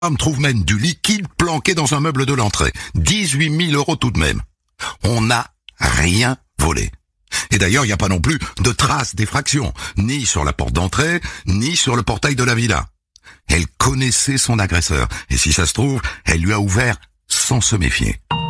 femme trouve même du liquide planqué dans un meuble de l'entrée. 18 000 € tout de même. On n'a rien volé. Et d'ailleurs, il n'y a pas non plus de traces d'effraction, ni sur la porte d'entrée, ni sur le portail de la villa. Elle connaissait son agresseur, et si ça se trouve, elle lui a ouvert sans se méfier.